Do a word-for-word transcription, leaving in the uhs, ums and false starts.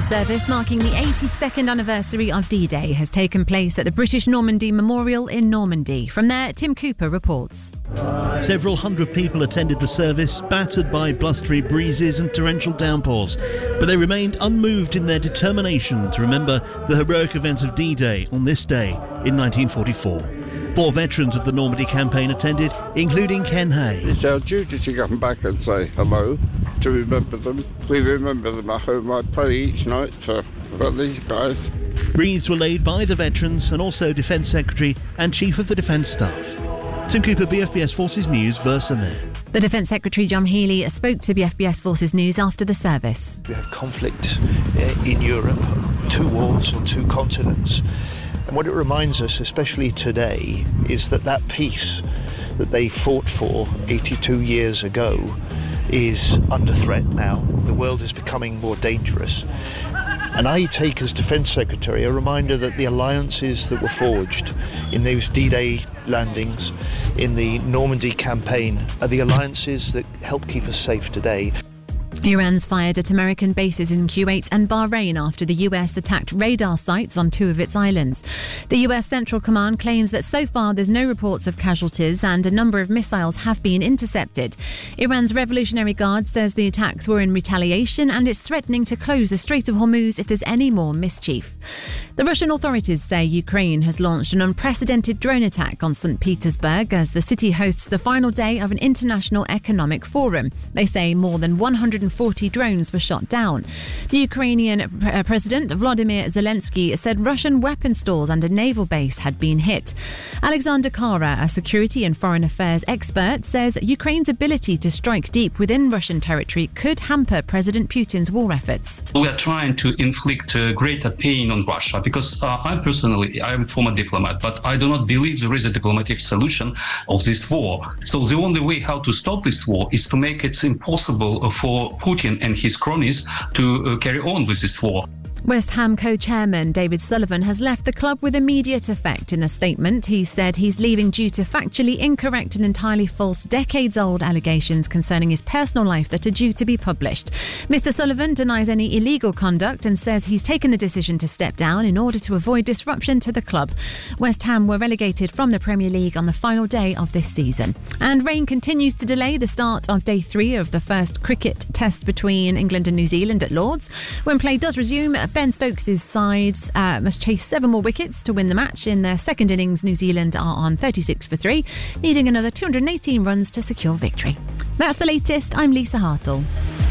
service marking the eighty-second anniversary of D-Day has taken place at the British Normandy Memorial in Normandy. From there, Tim Cooper reports. Several hundred people attended the service, battered by blustery breezes and torrential downpours, but they remained unmoved in their determination to remember the heroic events of D-Day on this day in nineteen forty-four. Four veterans of the Normandy campaign attended, including Ken Hay. It's our duty to come back and say hello, to remember them. We remember them at home. I pray each night for, for these guys. Wreaths were laid by the veterans and also Defence Secretary and Chief of the Defence Staff. Tim Cooper, B F B S Forces News, Versailles. The Defence Secretary John Healey spoke to B F B S Forces News after the service. We have conflict in Europe, two wars on two continents. And what it reminds us, especially today, is that that peace that they fought for eighty-two years ago is under threat now. The world is becoming more dangerous. And I take as Defence Secretary a reminder that the alliances that were forged in those D-Day landings, in the Normandy campaign, are the alliances that help keep us safe today. Iran's fired at American bases in Kuwait and Bahrain after the U S attacked radar sites on two of its islands. The U S Central Command claims that so far there's no reports of casualties and a number of missiles have been intercepted. Iran's Revolutionary Guard says the attacks were in retaliation and it's threatening to close the Strait of Hormuz if there's any more mischief. The Russian authorities say Ukraine has launched an unprecedented drone attack on Saint Petersburg as the city hosts the final day of an international economic forum. They say more than one hundred forty drones were shot down. The Ukrainian pre- President Volodymyr Zelensky said Russian weapon stores and a naval base had been hit. Alexander Kara, a security and foreign affairs expert, says Ukraine's ability to strike deep within Russian territory could hamper President Putin's war efforts. We are trying to inflict uh, greater pain on Russia because uh, I personally, I'm a former diplomat, but I do not believe there is a diplomatic solution of this war. So the only way how to stop this war is to make it impossible for Putin and his cronies to uh, carry on with this war. West Ham co-chairman David Sullivan has left the club with immediate effect. In a statement, he said he's leaving due to factually incorrect and entirely false decades-old allegations concerning his personal life that are due to be published. Mister Sullivan denies any illegal conduct and says he's taken the decision to step down in order to avoid disruption to the club. West Ham were relegated from the Premier League on the final day of this season. And rain continues to delay the start of day three of the first cricket test between England and New Zealand at Lords. When play does resume, Ben Stokes' side uh, must chase seven more wickets to win the match. In their second innings, New Zealand are on thirty-six for three, needing another two hundred eighteen runs to secure victory. That's the latest. I'm Lisa Hartle.